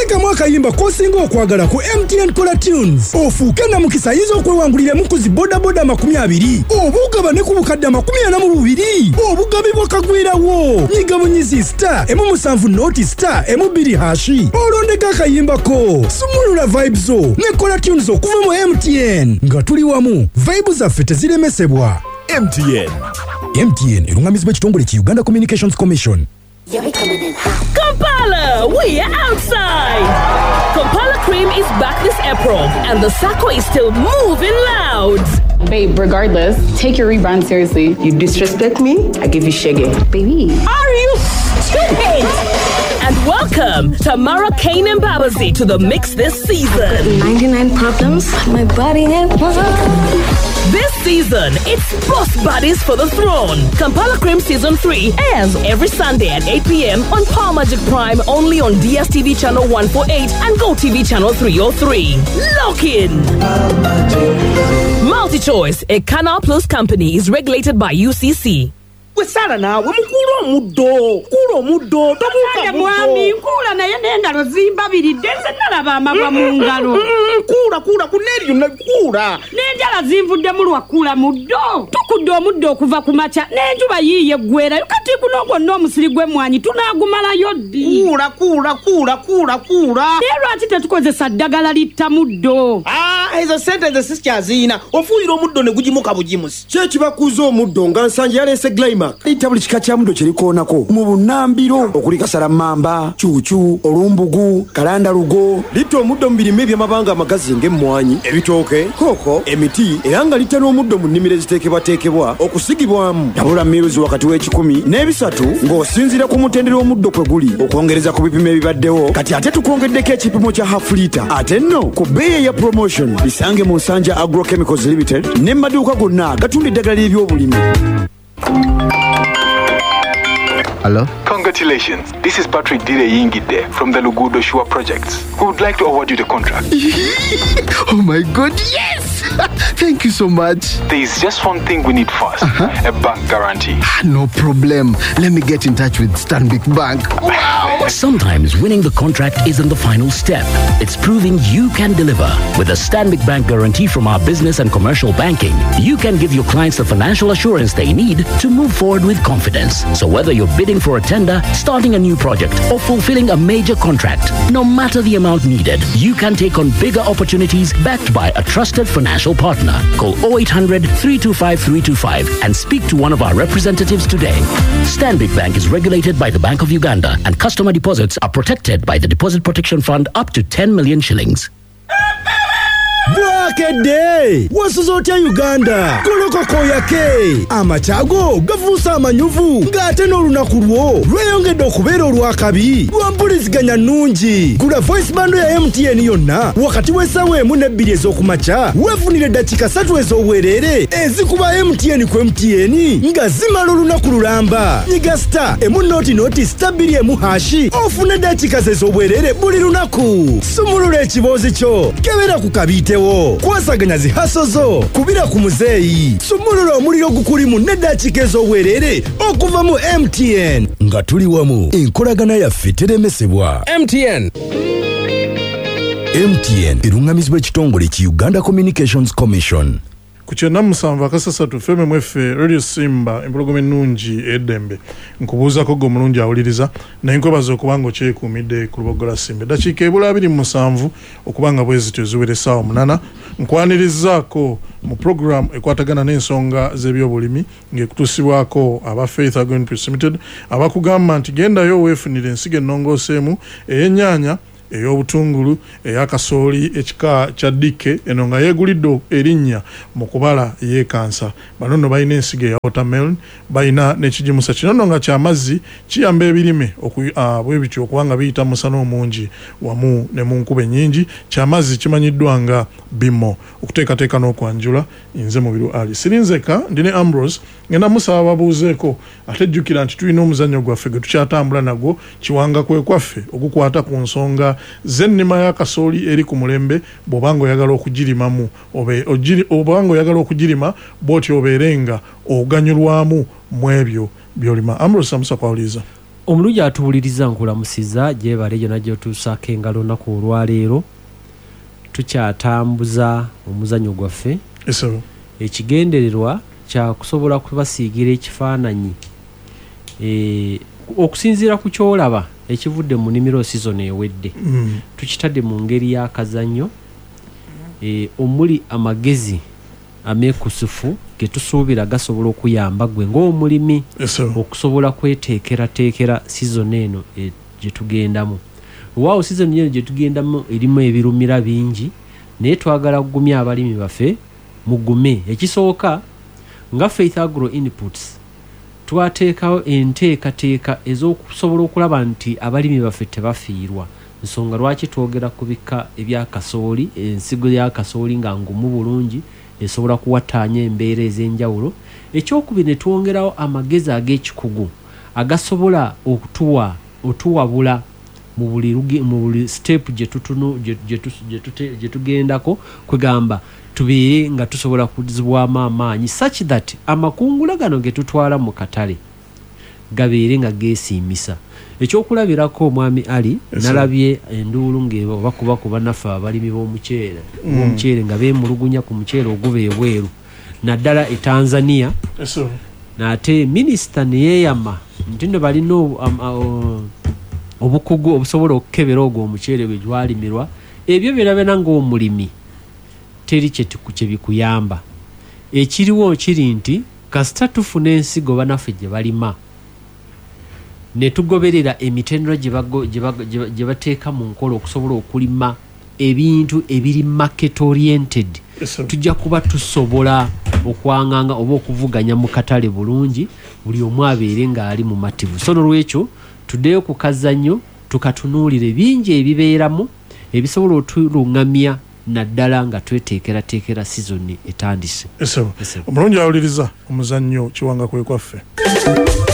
teekamu akayimba kosinga okwagala ku MTN Kola Tunes ofuuke na mukisa yizo okwewanguliramu ku zi bodaboda 20 oba ogabane ku bukadde 42 obugabibwa kagwirawo nyiga bunyizi star M7 noti star M2 hashi olondeka akayimbako sumulula vibes zo ne Kola Tunes okuva mu MTN nga tuli wamu vibes zaffe teziremesebwa. MTN erungamizibwa ekitongole ki Uganda Communications Commission. Kampala, we are outside. Kampala Cream is back this April, and the Sako is still moving loud. Babe, regardless, take your rebrand seriously. You disrespect me, I give you shaggy. Baby. Are you stupid? And welcome Tamara Kane and Babazi to the mix this season. 99 problems, my body and This season, it's Boss Buddies for the Throne. Kampala Cream Season 3 airs every Sunday at 8 p.m. on Power Magic Prime, only on DSTV Channel 148 and GoTV Channel 303. Lock in! MultiChoice, a Canal Plus company, is regulated by UCC. We sala na we kula muddo tobuka mwami kula naye n'engalo zimbabiri denze nalaba amagwa mu ngalo kula kuneri yonna kula n'enjala zinvudde mu lwakula muddo tukudde omuddo okuva ku maca n'enjuba yiiye ggwera kati kuno gwonna omusiri gw'emmwanyi tunaagumalayo ddi kula naye lwaki tetukozesa ddagala litta muddo ezo sente ze sikyaziina ofuuyira omuddo ne gugimuka bugimusi kyekibakuuza omuddo nga nsanje yaleese Glymax ita buli kika kya muddo kyerikoonako mu bunnambiro okuli kasalamamba cuucu olumbugu kalandalugo litta omuddo mu birime eby'amabanga amagazi ng'emmwanyi ebitooke kooko emiti era nga litta n'omuddo mu nnimiro eziteekebwateekebwa okusigibwamu tabula miruzi wakati w'ekikumi n'ebisatu ng'osinziira ku mutendera omuddo kwe guli okwongereza ku bipimo ebibaddewo kati ate tukwongeddeko ekipimo kya half liter ate nno ku bbeeyi ya promotion bisange mu Nsanja Agrochemicals Limited ne maduuka gonna gatunda eddagala ly'ebyobulimi. Hello? Congratulations. This is Patrick Dire Yingide from the Lugudo Shua Projects. We would like to award you the contract. Oh my God, yes! Thank you so much. There is just one thing we need first. A bank guarantee. No problem. Let me get in touch with Stanbic Bank. Wow! Sometimes winning the contract isn't the final step. It's proving you can deliver. With a Stanbic Bank guarantee from our business and commercial banking, you can give your clients the financial assurance they need to move forward with confidence. So whether you're bidding for a tender, starting a new project, or fulfilling a major contract, no matter the amount needed, you can take on bigger opportunities backed by a trusted financial partner. Call 0800 325 325 and speak to one of our representatives today. Stanbic Bank is regulated by the Bank of Uganda, and customer deposits are protected by the Deposit Protection Fund up to 10 million shillings. Bwakedde wasuzotya Uganda kolokoko yake amachago gavuusa amanyuvu ng'ate n'olunaku lwo lweyongedde okubeera olwakabi lwampuliziganya nnungi. Gula voice bando ya MTN yonna wakati w'essaawa 1 ne 2 ez'okumakya weefunire eddakiika 3 ez'obwereere ezikuba MTN ku MTN nga zimala olunaku lulamba. Nyiga star noti star 2 hashi ofune eddakiika ez'obwereere buli lunaku. Sumulula ekiboozi kyo kebera ku kabiite kwasaganya zihaso zo kubira ku muzeeyi sumulula omuliro gukulimu n'eddakiika ez'obwereere okuva mu MTN nga tuli wamu enkolagana yaffe teremesebwa. MTN erungamizibwa ekitongole ki Uganda Communications Commission. Kuchena musanva kasasatu feme mwefe Radio Simba empologome nungi edembe nkubuuza ko go mulungi awuliriza na nkwebaza okubanga okyekuumidde ku lubogola Simba dakiika ebula 27 okubanga bwezi tezuwere saawa 8 nkwanirizaako mu program ekwatagana n'ensonga z'ebyobulimi ng'ekutusibwako aba Faith Agro Limited abakugamba nti gendayo weefunire ensigo ennongooseemu ey'ennyaanya ey'obutungulu ey'akasooli ekika kya Dike eno nga yeegulidde erinnya mu kubala yeekansa. Bano nno balina ensigo eya watermelon, balina n'ekijimusa kino nno nga ky'amazzi kiyamba ebirime bwe bityo okubanga biyita musana omungi wamu ne mu nkuba ennyingi. Ky'amazzi kimanyiddwa nga bimo okuteekateeka n'okwanjula. Nze Mubiru Ali sirinzeka ndine Ambrose ngenda musaba babuuzeeko ate jjukira nti tulina omuzannyo gwaffe gwe tukyatambula nagwo kiwanga kwe kwaffe ogukwata ku nsonga z'ennima ya kasooli eri ku mulembe bw'obanga oyagala okugirimamu obanga oyagala okugirima bw'oti obeerenga oganyulwamu mu ebyo by'olima. Ambrose Samusa kwawuliza. omulungi atuwuliriza nkulamusiza gyebale gyonna gyotuusaako engalo olunaku olwaleero tukyatambuza omuzannyo gwaffe ekigendererwa kyakusobola kubasiigira ekifaananyi okusinziira ku kyolaba ekivudde mu nnimiro season ewedde tukitadde mu ngeri y'akazannyo omuli amagezi ameekusufu ge tusuubira gasobola okuyamba gwe ng'omulimi okusobola kweteekerateekera season eno gye tugendamu. Waawo season eno gye tugendamu erimu ebirumira bingi naye twagala kugumya abalimi baffe mugume. Ekisooka nga Faith Agro Inputs twateekawo enteekateeka ez'okusobola okulaba nti abalimi baffe tebafiirwa. Nsonga lwaki twogera ku bika ebya kasooli, ensigo ya kasooli nga ngumu bulungi esobola kuwataanya embeera ez'enjawulo. Ekyokubiri ne twongerawo amagezi ag'ekikugu agasobola otuwabula mu buli step gye tugendako kwegamba tubeere nga tusobola kuzibwamu amaanyi such that amakungula gano ge tutwala mu katale gabeere nga geesiimisa. Ekyokulabirako omwami Ali nalabye enduulu ng'ebakubakuba naffe abalimi b'omuceere nga beemulugunya ku muceere oguba ebweru naddala e Tanzania n'ate minisita neyeeyama nti nno balina obukugu obusobola okukebera ogwo omuceere bwe gwalimirwa. Ebyo birabena ng'omulimi teri kye bikuyamba. Ekiriwo kiri nti kasita tufuna ensigo banaffe gye balima ne tugoberera emitendera gye bateeka mu nkola okusobola okulima ebintu ebiri market oriented, tujja kuba tusobola okwanganga oba okuvuganya mu katale bulungi, buli omu abeere ng'ali mu mativu. So n'olwekyo tuddeyo ku kazannyo tukatunuulire bingi ebibeeramu ebisobola otulungamya naddala nga tweteekerateekera season etandise. Omulungi awuliriza omuzannyo kiwanga kwe kwaffe.